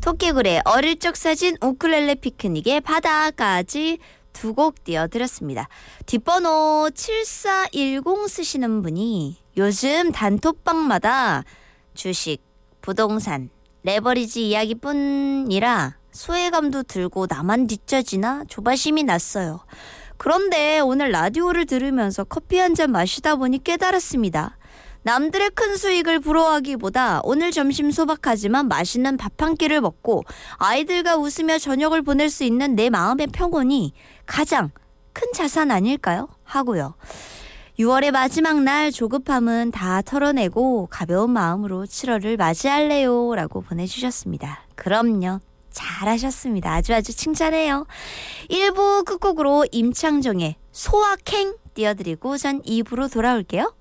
토끼굴의 어릴 적 사진, 우쿨렐레 피크닉의 바다까지 두 곡 띄워드렸습니다. 뒷번호 7410 쓰시는 분이 요즘 단톡방마다 주식, 부동산, 레버리지 이야기뿐이라 소외감도 들고 나만 뒤처지나 조바심이 났어요. 그런데 오늘 라디오를 들으면서 커피 한 잔 마시다 보니 깨달았습니다. 남들의 큰 수익을 부러워하기보다 오늘 점심 소박하지만 맛있는 밥 한 끼를 먹고 아이들과 웃으며 저녁을 보낼 수 있는 내 마음의 평온이 가장 큰 자산 아닐까요? 하고요. 6월의 마지막 날 조급함은 다 털어내고 가벼운 마음으로 7월을 맞이할래요 라고 보내주셨습니다. 그럼요. 잘하셨습니다. 아주 칭찬해요. 1부 끝곡으로 임창정의 소확행 띄워드리고 전 2부로 돌아올게요.